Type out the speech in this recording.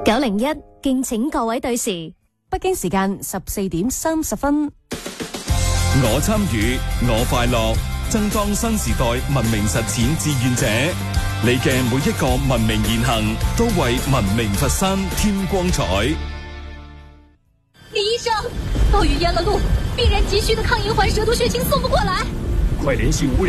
901，敬請各位對時。 北京時間14:30。 我參與，我快樂，爭當新時代文明實踐志願者。你嘅每一個文明言行，都為文明佛山添光彩。 李醫生，暴雨淹了路，病人急需的抗银環蛇毒血清送不過來， 快聯繫5